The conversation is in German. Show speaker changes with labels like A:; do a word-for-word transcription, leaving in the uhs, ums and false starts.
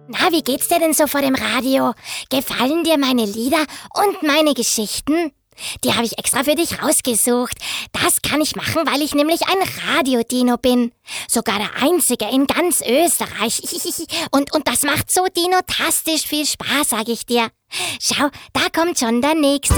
A: Na, wie geht's dir denn so vor dem Radio? Gefallen dir meine Lieder und meine Geschichten? Die habe ich extra für dich rausgesucht. Das kann ich machen, weil ich nämlich ein Radiodino bin. Sogar der einzige in ganz Österreich. Und, und das macht so dinotastisch viel Spaß, sag ich dir. Schau, da kommt schon der Nächste.